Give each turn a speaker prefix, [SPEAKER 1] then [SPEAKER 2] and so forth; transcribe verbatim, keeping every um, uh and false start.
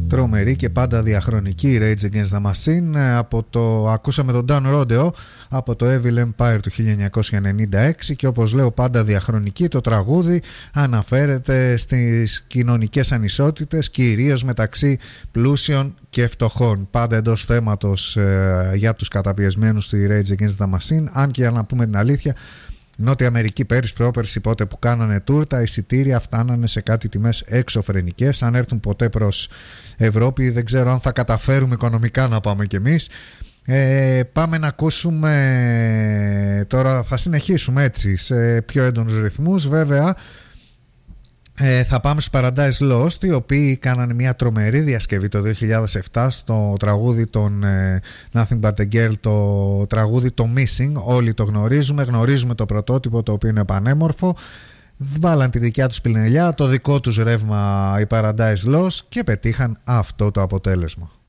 [SPEAKER 1] Τρομερή και πάντα διαχρονική Rage Against the Machine. Από το, ακούσαμε τον Dan Rodeo από το Evil Empire του χίλια εννιακόσια ενενήντα έξι και όπως λέω πάντα διαχρονική. Το τραγούδι αναφέρεται στις κοινωνικές ανισότητες, κυρίως μεταξύ πλούσιων και φτωχών. Πάντα εντός θέματος ε, για τους καταπιεσμένους στη Rage Against the Machine. Αν και για να πούμε την αλήθεια, Νότια Αμερική πέρυσι πρόπερσι πότε που κάνανε tour, τα εισιτήρια φτάνανε σε κάτι τιμές εξωφρενικές. Αν έρθουν ποτέ προς Ευρώπη δεν ξέρω αν θα καταφέρουμε οικονομικά να πάμε κι εμείς. ε, Πάμε να ακούσουμε τώρα, θα συνεχίσουμε έτσι σε πιο έντονους ρυθμούς βέβαια. Ε, θα πάμε στους Paradise Lost, οι οποίοι κάνανε μια τρομερή διασκευή το δύο χιλιάδες επτά στο τραγούδι των ε, Nothing But A Girl, το τραγούδι το Missing. Όλοι το γνωρίζουμε, γνωρίζουμε το πρωτότυπο το οποίο είναι πανέμορφο. Βάλαν τη δικιά τους πινελιά, το δικό τους ρεύμα οι Paradise Lost και πετύχαν αυτό το αποτέλεσμα.